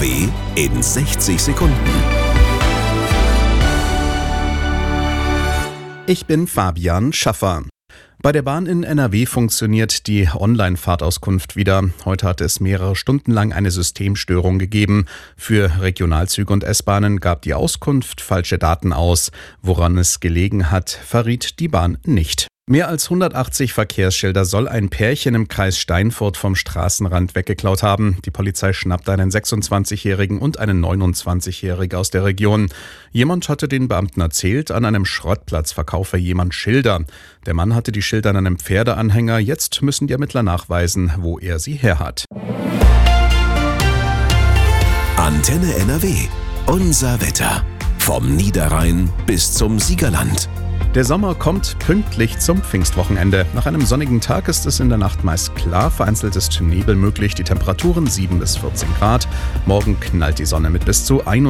NRW in 60 Sekunden. Ich bin Fabian Schaffer. Bei der Bahn in NRW funktioniert die Online-Fahrtauskunft wieder. Heute hat es mehrere Stunden lang eine Systemstörung gegeben. Für Regionalzüge und S-Bahnen gab die Auskunft falsche Daten aus. Woran es gelegen hat, verriet die Bahn nicht. Mehr als 180 Verkehrsschilder soll ein Pärchen im Kreis Steinfurt vom Straßenrand weggeklaut haben. Die Polizei schnappte einen 26-Jährigen und einen 29-Jährigen aus der Region. Jemand hatte den Beamten erzählt, an einem Schrottplatz verkaufe jemand Schilder. Der Mann hatte die Schilder an einem Pferdeanhänger. Jetzt müssen die Ermittler nachweisen, wo er sie her hat. Antenne NRW. Unser Wetter. Vom Niederrhein bis zum Siegerland. Der Sommer kommt pünktlich zum Pfingstwochenende. Nach einem sonnigen Tag ist es in der Nacht meist klar, vereinzelt ist Nebel möglich, die Temperaturen 7 bis 14 Grad. Morgen knallt die Sonne mit bis zu 21